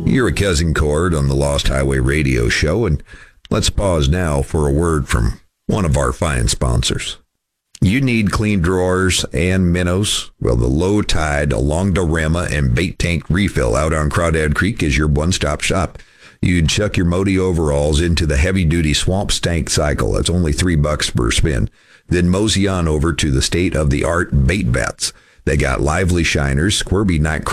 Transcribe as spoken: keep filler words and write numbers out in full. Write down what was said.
You're a Cousin Cord on the Lost Highway Radio Show, and let's pause now for a word from one of our fine sponsors. You need clean drawers and minnows? Well, the Low Tide Along Dorama and Bait Tank Refill out on Crawdad Creek is your one-stop shop. You'd chuck your Modi overalls into the heavy-duty Swamp Stank cycle. That's only three bucks per spin. Then mosey on over to the state-of-the-art bait bats. They got lively shiners, squirmy night